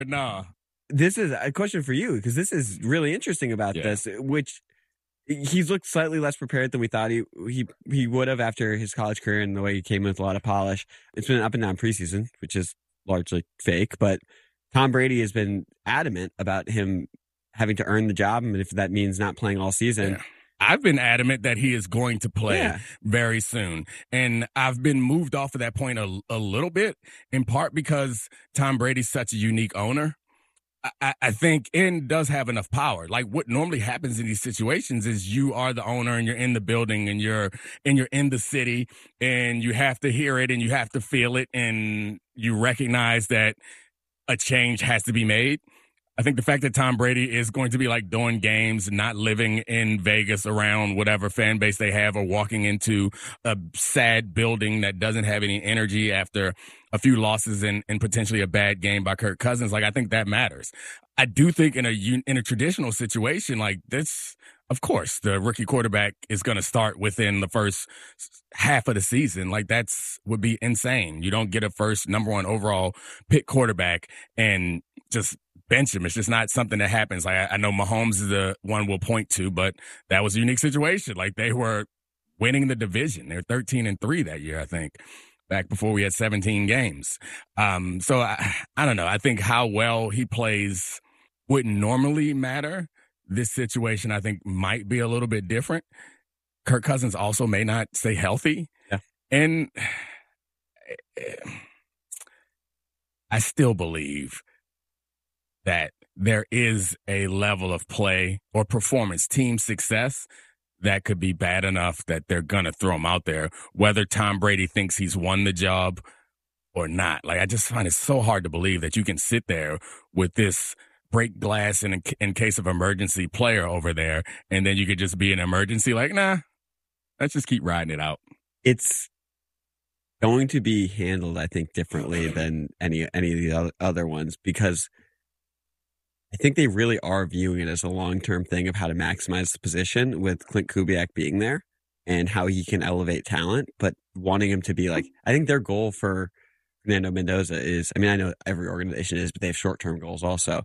Nah. This is a question for you because this is really interesting about Yeah. this, which he's looked slightly less prepared than we thought he would have after his college career and the way he came in with a lot of polish. It's been an up and down preseason, which is largely fake, but Tom Brady has been adamant about him having to earn the job, and if that means not playing all season. Yeah. I've been adamant that he is going to play very soon. And I've been moved off of that point a little bit, in part because Tom Brady's such a unique owner. I think and does have enough power. Like what normally happens in these situations is you are the owner and you're in the building and you're in the city and you have to hear it and you have to feel it and you recognize that a change has to be made. I think the fact that Tom Brady is going to be like doing games, not living in Vegas around whatever fan base they have or walking into a sad building that doesn't have any energy after a few losses and potentially a bad game by Kirk Cousins. Like, I think that matters. I do think in a traditional situation like this, of course, the rookie quarterback is going to start within the first half of the season. Like would be insane. You don't get a first number one overall pick quarterback and just bench him. It's just not something that happens. Like I know Mahomes is the one we'll point to, but that was a unique situation. Like they were winning the division. They're 13-3 that year, I think, back before we had 17 games. So I don't know. I think how well he plays wouldn't normally matter. This situation, I think, might be a little bit different. Kirk Cousins also may not stay healthy. Yeah. And I still believe that there is a level of play or performance, team success, that could be bad enough that they're going to throw him out there, whether Tom Brady thinks he's won the job or not. Like, I just find it so hard to believe that you can sit there with this break glass in case of emergency player over there, and then you could just be an emergency. Like, nah, let's just keep riding it out. It's going to be handled, I think, differently than any of the other ones because I think they really are viewing it as a long-term thing of how to maximize the position with Clint Kubiak being there and how he can elevate talent, but wanting him to be like, I think their goal for Fernando Mendoza is, I mean, I know every organization is, but they have short-term goals also,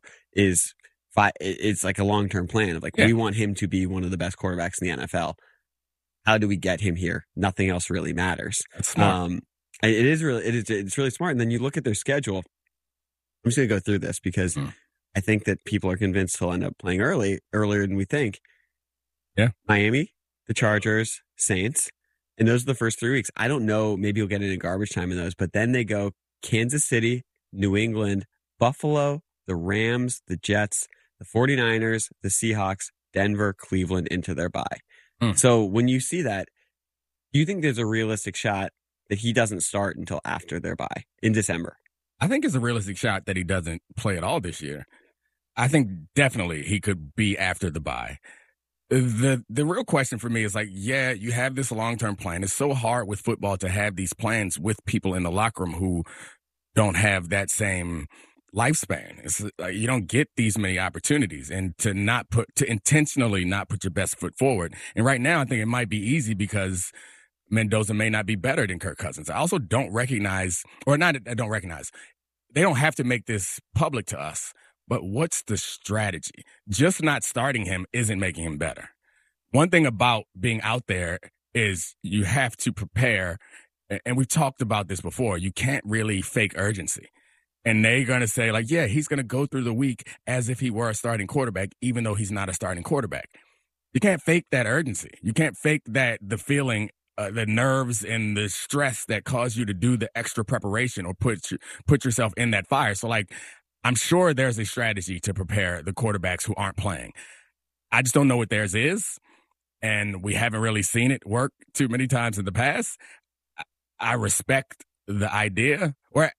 it's like a long-term plan of like, we want him to be one of the best quarterbacks in the NFL. How do we get him here? Nothing else really matters. That's smart. It's really smart. And then you look at their schedule. I'm just going to go through this because I think that people are convinced he'll end up playing earlier than we think. Yeah. Miami, the Chargers, Saints. And those are the first 3 weeks. I don't know. Maybe you'll get into garbage time in those, but then they go Kansas City, New England, Buffalo, the Rams, the Jets, the 49ers, the Seahawks, Denver, Cleveland into their bye. So when you see that, do you think there's a realistic shot that he doesn't start until after their bye in December? I think it's a realistic shot that he doesn't play at all this year. I think definitely he could be after the bye. The real question for me is like, yeah, you have this long-term plan. It's so hard with football to have these plans with people in the locker room who don't have that same lifespan. It's like you don't get these many opportunities, and to intentionally not put your best foot forward. And right now, I think it might be easy because Mendoza may not be better than Kirk Cousins. I also don't recognize, or not, I don't recognize. They don't have to make this public to us. But what's the strategy? Just not starting him isn't making him better. One thing about being out there is you have to prepare, and we've talked about this before, you can't really fake urgency. And they're going to say, like, yeah, he's going to go through the week as if he were a starting quarterback, even though he's not a starting quarterback. You can't fake that urgency. You can't fake the feeling, the nerves and the stress that cause you to do the extra preparation or put yourself in that fire. So, like, I'm sure there's a strategy to prepare the quarterbacks who aren't playing. I just don't know what theirs is, and we haven't really seen it work too many times in the past. I respect the idea,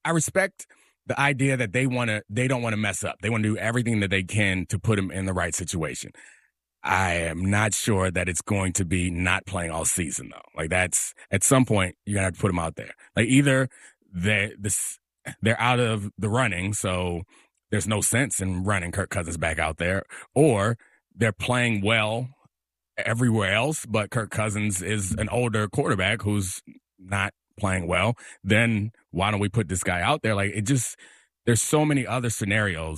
that they don't want to mess up. They want to do everything that they can to put them in the right situation. I am not sure that it's going to be not playing all season, though. Like, that's at some point you're gonna have to put them out there. Like, either they're out of the running, so there's no sense in running Kirk Cousins back out there, or they're playing well everywhere else, but Kirk Cousins is an older quarterback who's not playing well. Then why don't we put this guy out there? Like, there's so many other scenarios